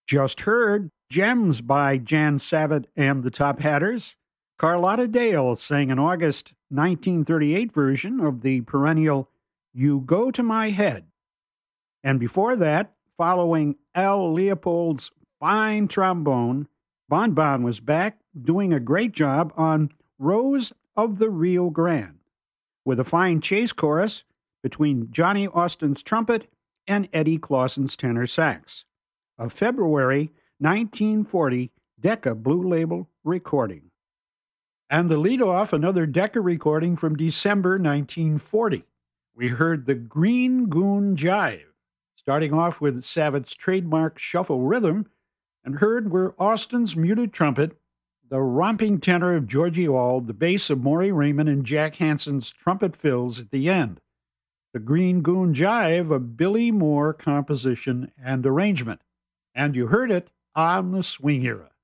Just heard Gems by Jan Savitt and the Top Hatters. Carlotta Dale sang an August 1938 version of the perennial You Go to My Head. And before that, following Al Leopold's fine trombone, Bon Bon was back doing a great job on Rose of the Rio Grande, with a fine chase chorus between Johnny Austin's trumpet and Eddie Clausen's tenor sax. A February 1940 Decca Blue Label recording. And the lead off, another Decca recording from December 1940. We heard the Green Goon Jive, starting off with Savitt's trademark shuffle rhythm, and heard were Austin's muted trumpet, the romping tenor of Georgie Auld, the bass of Maury Raymond, and Jack Hansen's trumpet fills at the end. The Green Goon Jive, a Billy Moore composition and arrangement. And you heard it on the Swing Era.